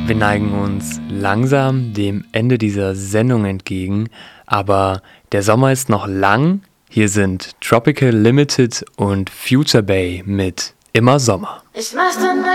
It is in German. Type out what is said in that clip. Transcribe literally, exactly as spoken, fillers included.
Wir neigen uns langsam dem Ende dieser Sendung entgegen, aber der Sommer ist noch lang. Hier sind Tropical Limited und Future Bay mit Immer Sommer. Ich möchte